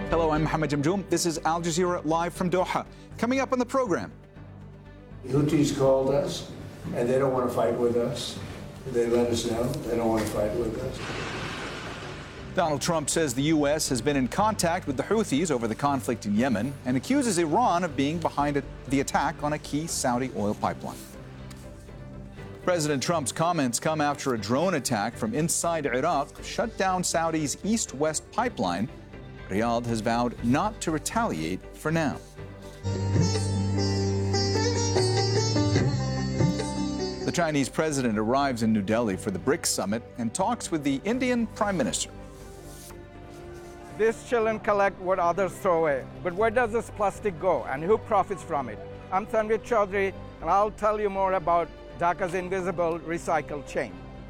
Hello, I'm Mohammed Jamjoom. This is Al Jazeera live from Doha. Coming up on the program. Houthis called us, and they don't want to fight with us. They let us know they don't want to fight with us. Donald Trump says the U.S. has been in contact with the Houthis over the conflict in Yemen and accuses Iran of being behind the attack on a key Saudi oil pipeline. President Trump's comments come after a drone attack from inside Iraq shut down Saudi's east-west pipeline. Riyadh has vowed not to retaliate for now. The Chinese president arrives in New Delhi for the BRICS summit and talks with the Indian Prime Minister. These children collect what others throw away. But where does this plastic go and who profits from it? I'm Tanvir Chaudhary, and I'll tell you more about Dhaka's invisible recycle chain.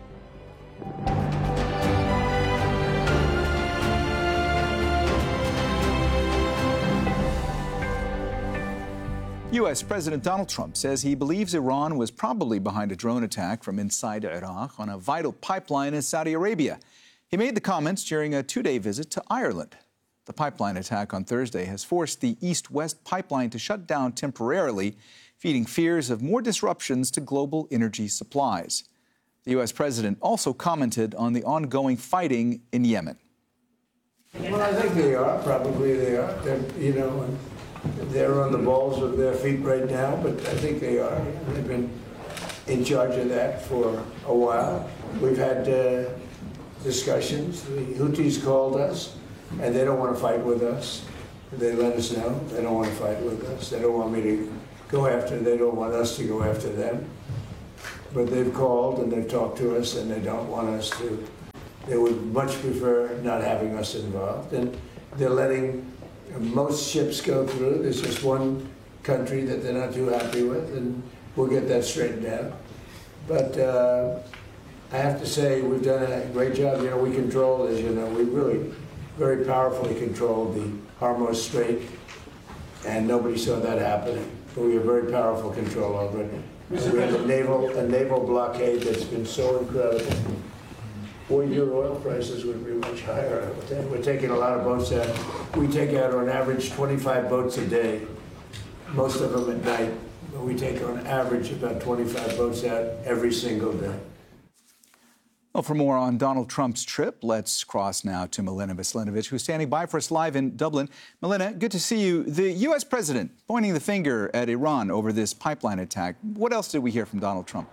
U.S. President Donald Trump says he believes Iran was probably behind a drone attack from inside Iraq on a vital pipeline in Saudi Arabia. He made the comments during a two-day visit to Ireland. The pipeline attack on Thursday has forced the east-west pipeline to shut down temporarily, feeding fears of more disruptions to global energy supplies. The U.S. president also commented on the ongoing fighting in Yemen. Well, I think they are. Probably they are. They're on the balls of their feet right now, but I think they are. They've been in charge of that for a while. We've had discussions. The Houthis called us, and they don't want to fight with us. They let us know they don't want to fight with us. They don't want me to go after, they don't want us to go after them. But they've called and they've talked to us, and they don't want us to. They would much prefer not having us involved. And they're letting most ships go through. There's just one country that they're not too happy with, and we'll get that straightened out. But I have to say, we've done a great job. We control, as you know, we really very powerfully controlled the Hormuz Strait, and nobody saw that happening. But we have very powerful control over it. We have a naval blockade that's been so incredible. Your oil prices would be much higher. We're taking a lot of boats out. We take out on average 25 boats a day, most of them at night. But we take on average about 25 boats out every single day. Well, for more on Donald Trump's trip, let's cross now to Milena Veselinovic, who's standing by for us live in Dublin. Milena, good to see you. The U.S. president pointing the finger at Iran over this pipeline attack. What else did we hear from Donald Trump?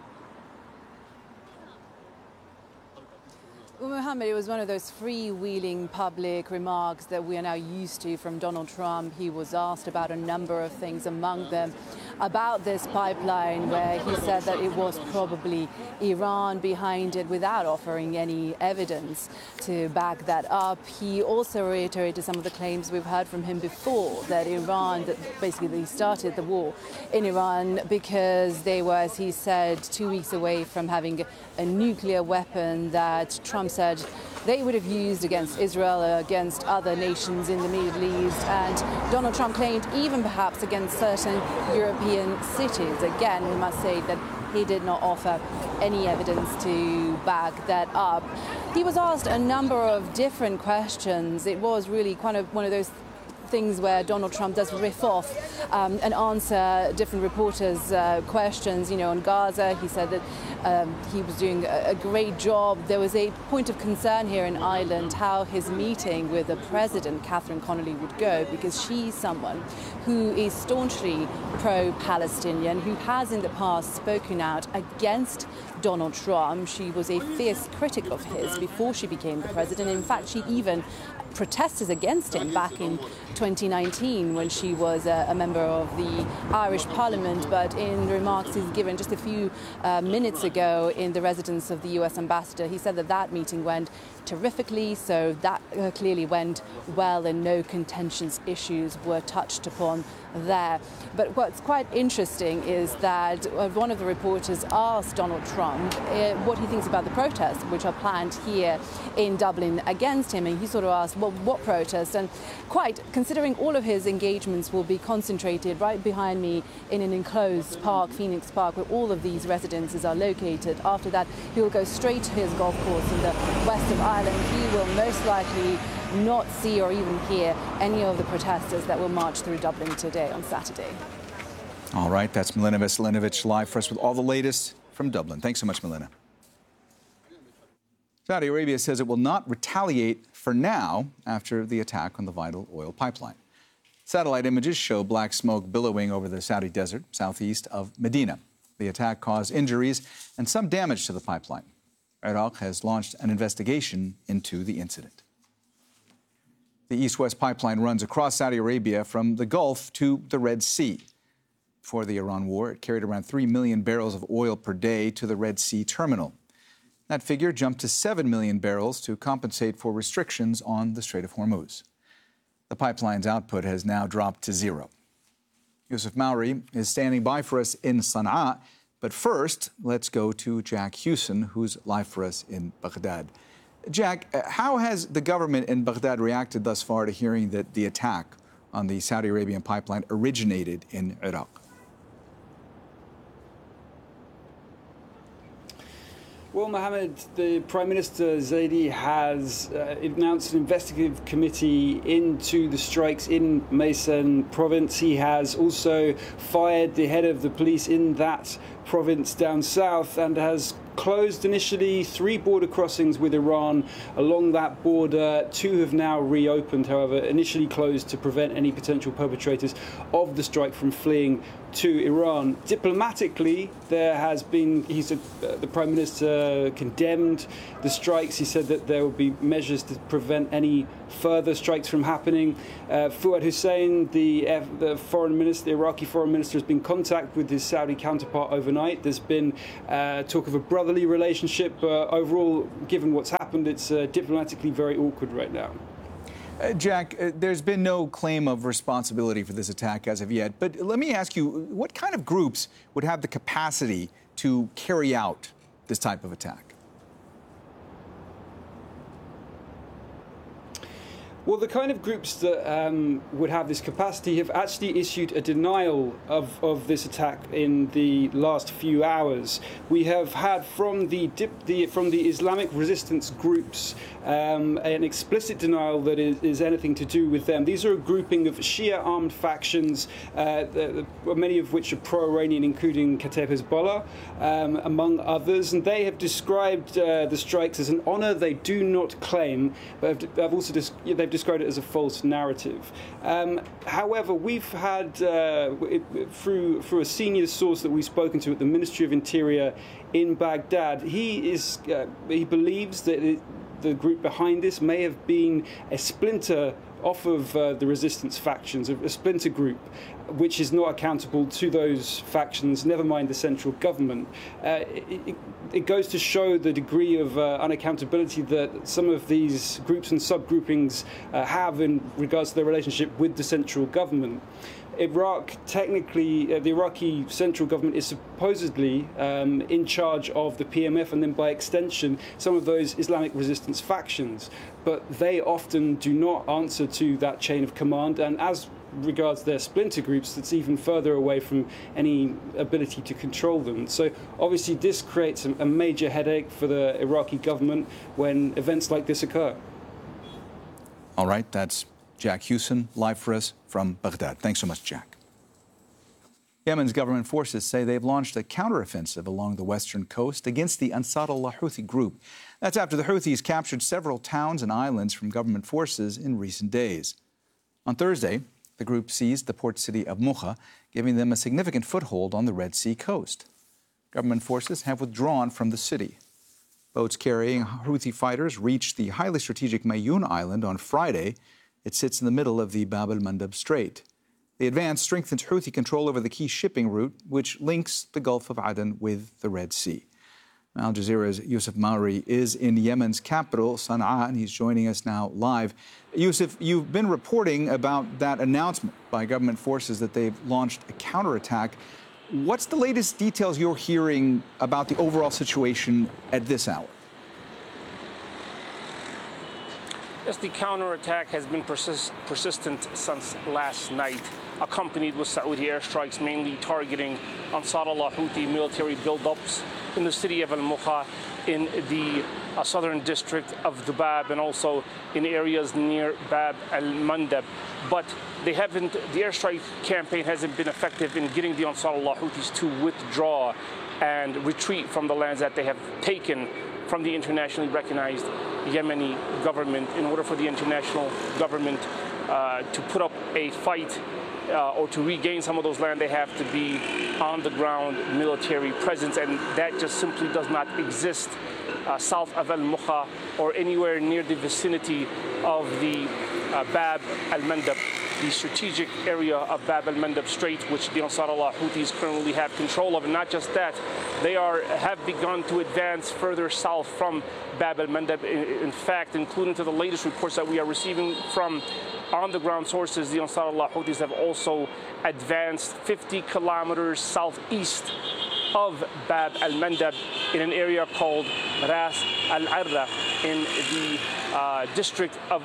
Well, Mohammed, it was one of those freewheeling public remarks that we are now used to from Donald Trump. He was asked about a number of things, among them about this pipeline, where he said that it was probably Iran behind it without offering any evidence to back that up. He also reiterated some of the claims we've heard from him before, that Iran, that basically started the war in Iran because they were, as he said, 2 weeks away from having a nuclear weapon that Trump said they would have used against Israel or against other nations in the Middle East. And Donald Trump claimed even perhaps against certain European cities. Again, we must say that he did not offer any evidence to back that up. He was asked a number of different questions. It was really kind of one of those things where Donald Trump does riff off and answer different reporters' questions. On Gaza, he said that he was doing a great job. There was a point of concern here in Ireland how his meeting with the president, Catherine Connolly, would go, because she's someone who is staunchly pro-Palestinian, who has in the past spoken out against Donald Trump. She was a fierce critic of his before she became the president. In fact, she even protested against him back in 2019 when she was a member of the Irish Parliament. But in remarks he's given just a few minutes ago in the residence of the US ambassador, he said that that meeting went terrifically, so that clearly went well and no contentious issues were touched upon there. But what's quite interesting is that one of the reporters asked Donald Trump what he thinks about the protests which are planned here in Dublin against him, and he sort of asked, well, what protests? And quite considering all of his engagements will be concentrated right behind me in an enclosed park, Phoenix Park, where all of these residences are located. After that, he will go straight to his golf course in the west of Ireland. He will most likely not see or even hear any of the protesters that will march through Dublin today on Saturday. All right, that's Milena Veselinovic live for us with all the latest from Dublin. Thanks so much, Milena. Saudi Arabia says it will not retaliate for now after the attack on the vital oil pipeline. Satellite images show black smoke billowing over the Saudi desert southeast of Medina. The attack caused injuries and some damage to the pipeline. Iraq has launched an investigation into the incident. The East-West pipeline runs across Saudi Arabia from the Gulf to the Red Sea. Before the Iran war, it carried around 3 million barrels of oil per day to the Red Sea terminal. That figure jumped to 7 million barrels to compensate for restrictions on the Strait of Hormuz. The pipeline's output has now dropped to zero. Yusuf Mauri is standing by for us in Sana'a. But first, let's go to Jack Hewson, who's live for us in Baghdad. Jack, how has the government in Baghdad reacted thus far to hearing that the attack on the Saudi Arabian pipeline originated in Iraq? Well, Mohammed, the Prime Minister Zaidi has announced an investigative committee into the strikes in Maysan province. He has also fired the head of the police in that province down south and has closed initially 3 border crossings with Iran along that border. 2 have now reopened, however, initially closed to prevent any potential perpetrators of the strike from fleeing to Iran. Diplomatically, there has been, the Prime Minister condemned the strikes. He said that there will be measures to prevent any further strikes from happening. Fuad Hussein, the foreign minister, the Iraqi foreign minister, has been in contact with his Saudi counterpart overnight. There's been talk of a brotherly relationship. Overall, given what's happened, it's diplomatically very awkward right now. Jack, there's been no claim of responsibility for this attack as of yet. But let me ask you, what kind of groups would have the capacity to carry out this type of attack? Well, the kind of groups that would have this capacity have actually issued a denial of this attack in the last few hours. We have had from the Islamic resistance groups an explicit denial that it is anything to do with them. These are a grouping of Shia armed factions, many of which are pro-Iranian, including Kataib Hezbollah, among others. And they have described the strikes as an honor they do not claim, but they've also they've described it as a false narrative. However, we've had, through a senior source that we've spoken to at the Ministry of Interior in Baghdad, he believes that the group behind this may have been a splinter off of the resistance factions, a splinter group, which is not accountable to those factions, never mind the central government. It goes to show the degree of unaccountability that some of these groups and subgroupings have in regards to their relationship with the central government. Iraq, technically, the Iraqi central government is supposedly in charge of the PMF and then by extension some of those Islamic resistance factions, but they often do not answer to that chain of command, and as regards their splinter groups, that's even further away from any ability to control them. So obviously this creates a major headache for the Iraqi government when events like this occur. All right, that's Jack Hewson, live for us from Baghdad. Thanks so much, Jack. Yemen's government forces say they've launched a counteroffensive along the western coast against the Ansar Allah Houthi group. That's after the Houthis captured several towns and islands from government forces in recent days. On Thursday, the group seized the port city of Mukha, giving them a significant foothold on the Red Sea coast. Government forces have withdrawn from the city. Boats carrying Houthi fighters reached the highly strategic Mayoun Island on Friday. It sits in the middle of the Bab el-Mandab Strait. The advance strengthens Houthi control over the key shipping route, which links the Gulf of Aden with the Red Sea. Al Jazeera's Yusuf Mauri is in Yemen's capital, Sana'a, and he's joining us now live. Yusuf, you've been reporting about that announcement by government forces that they've launched a counterattack. What's the latest details you're hearing about the overall situation at this hour? Yes, the counterattack has been persistent since last night, accompanied with Saudi airstrikes mainly targeting Ansar Allah Houthi military buildups in the city of Al-Mukha in the southern district of Dubab and also in areas near Bab al-Mandab. But the airstrike campaign hasn't been effective in getting the Ansar Allah Houthis to withdraw and retreat from the lands that they have taken from the internationally recognized Yemeni government. In order for the international government to put up a fight or to regain some of those land, they have to be on the ground military presence, and that just simply does not exist south of Al-Mukha or anywhere near the vicinity of the Bab al-Mandab, the strategic area of Bab al-Mandab Strait, which the Ansar Allah Houthis currently have control of. And not just that, they have begun to advance further south from Bab al-Mandab. In fact, including to the latest reports that we are receiving from on-the-ground sources, the Ansar Allah Houthis have also advanced 50 kilometers southeast of Bab al-Mandab in an area called Ras al-Irra in the district of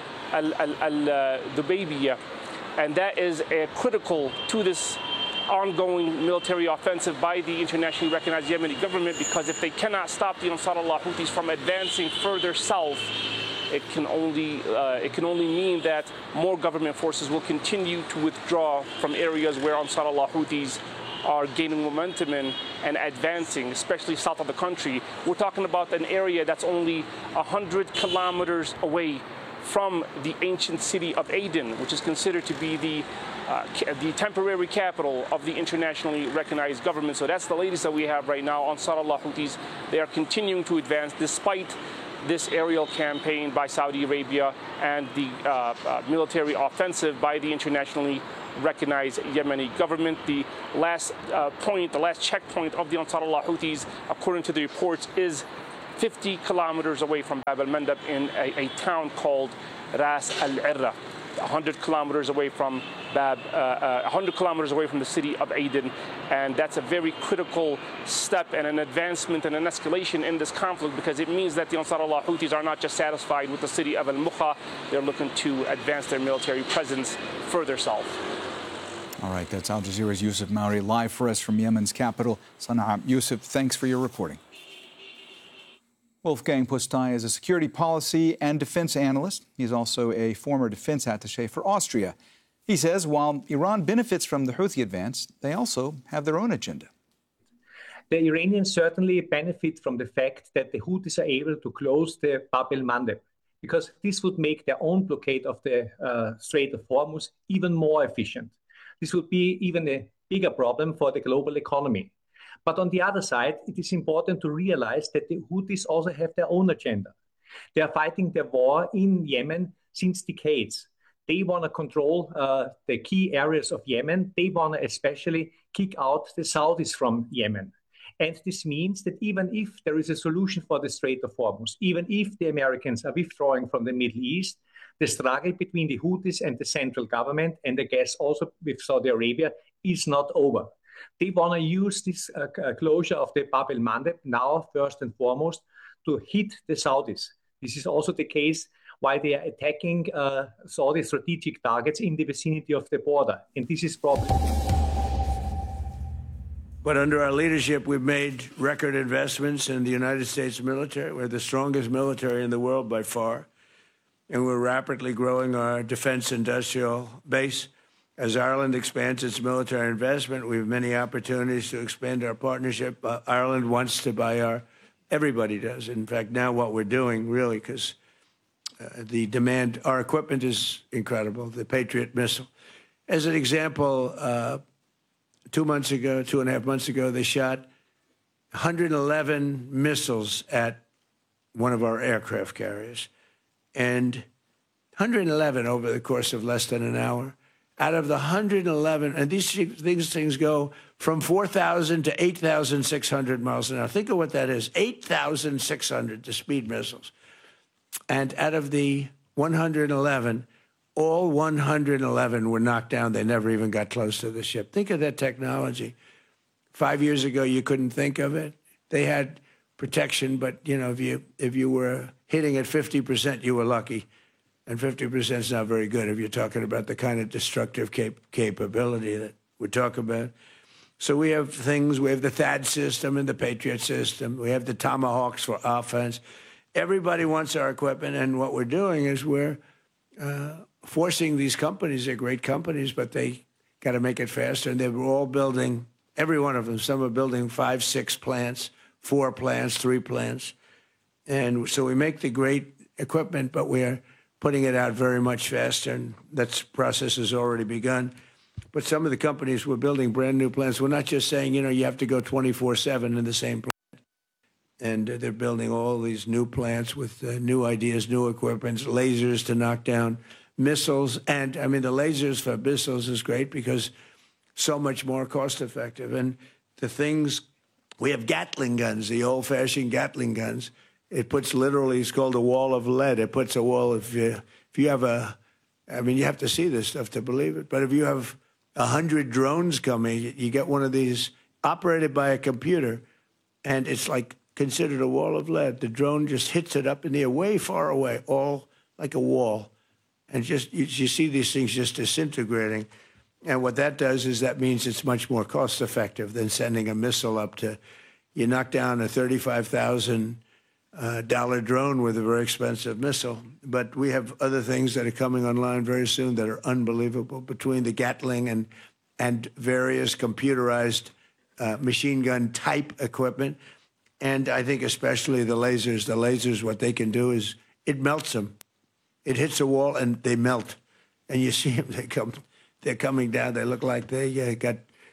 al-Dubaybiya. And that is critical to this ongoing military offensive by the internationally recognized Yemeni government, because if they cannot stop the Ansar Allah Houthis from advancing further south, it can only mean that more government forces will continue to withdraw from areas where Ansar Allah Houthis are gaining momentum and advancing, especially south of the country. We're talking about an area that's only 100 kilometers away from the ancient city of Aden, which is considered to be the temporary capital of the internationally recognized government. So that's the latest that we have right now. Ansar Allah Houthis, they are continuing to advance despite this aerial campaign by Saudi Arabia and the military offensive by the internationally recognized Yemeni government. The last checkpoint of the Ansar Allah Houthis, according to the reports, is 50 kilometers away from Bab al-Mandab in a town called Ras al-Irra, 100 kilometers away from 100 kilometers away from the city of Aden. And that's a very critical step and an advancement and an escalation in this conflict, because it means that the Ansar Allah Houthis are not just satisfied with the city of Al-Mukha, they're looking to advance their military presence further south. All right, that's Al Jazeera's Yusuf Mauri live for us from Yemen's capital, Sana'a. Yusuf, thanks for your reporting. Wolfgang Pusztai is a security policy and defense analyst. He's also a former defense attaché for Austria. He says while Iran benefits from the Houthi advance, they also have their own agenda. The Iranians certainly benefit from the fact that the Houthis are able to close the Bab al-Mandab, because this would make their own blockade of the Strait of Hormuz even more efficient. This would be even a bigger problem for the global economy. But on the other side, it is important to realize that the Houthis also have their own agenda. They are fighting their war in Yemen since decades. They want to control the key areas of Yemen. They want to especially kick out the Saudis from Yemen. And this means that even if there is a solution for the Strait of Hormuz, even if the Americans are withdrawing from the Middle East, the struggle between the Houthis and the central government, and I guess also with Saudi Arabia, is not over. They want to use this closure of the Bab al-Mandab now, first and foremost, to hit the Saudis. This is also the case why they are attacking Saudi strategic targets in the vicinity of the border. And this is probably... But under our leadership, we've made record investments in the United States military. We're the strongest military in the world by far. And we're rapidly growing our defense industrial base. As Ireland expands its military investment, we have many opportunities to expand our partnership. Ireland wants to buy everybody does. In fact, now what we're doing, really, because the demand, our equipment is incredible, the Patriot missile. As an example, 2.5 months ago, they shot 111 missiles at one of our aircraft carriers. And 111 over the course of less than an hour. Out of the 111, and these things go from 4,000 to 8,600 miles an hour. Think of what that is, 8,600 to speed missiles. And out of the 111, all 111 were knocked down. They never even got close to the ship. Think of that technology. 5 years ago, you couldn't think of it. They had protection, but you know, if you were hitting at 50%, you were lucky. And 50% is not very good if you're talking about the kind of destructive capability that we're talking about. So we have things, we have the THAAD system and the Patriot system. We have the Tomahawks for offense. everybody wants our equipment, and what we're doing is we're forcing these companies. They're great companies, but they got to make it faster, and they're all building, every one of them. Some are building 5, 6 plants, 4 plants, 3 plants. And so we make the great equipment, but we're putting it out very much faster, and that process has already begun. But some of the companies we're building brand new plants. We're not just saying, you have to go 24/7 in the same plant. And they're building all these new plants with new ideas, new equipment, lasers to knock down missiles. And, I mean, the lasers for missiles is great because so much more cost-effective. And the things, we have Gatling guns, the old-fashioned Gatling guns. It puts literally, it's called a wall of lead. It puts a wall, if you have you have to see this stuff to believe it. But if you have 100 drones coming, you get one of these operated by a computer, and it's like considered a wall of lead. The drone just hits it up in the air, way far away, all like a wall. And just you see these things just disintegrating. And what that does is that means it's much more cost effective than sending a missile up to, you knock down a $35,000 drone with a very expensive missile. But we have other things that are coming online very soon that are unbelievable, between the Gatling and various computerized machine gun type equipment. And I think especially the lasers. The lasers, what they can do is it melts them. It hits a wall and they melt. And you see them, they're coming down. They look like they got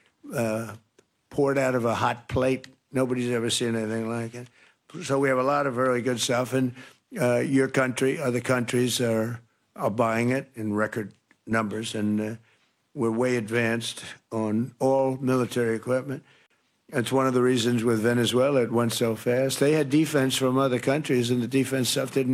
poured out of a hot plate. Nobody's ever seen anything like it. So we have a lot of very good stuff. And your country, other countries are buying it in record numbers. And we're way advanced on all military equipment. That's one of the reasons with Venezuela it went so fast. They had defense from other countries, and the defense stuff didn't